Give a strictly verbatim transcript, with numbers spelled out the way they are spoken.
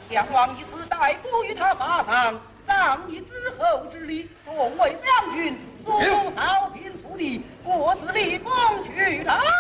项王以此逮捕于他法上，让以之后之礼，众位将军速扫平速地，我自立功去了。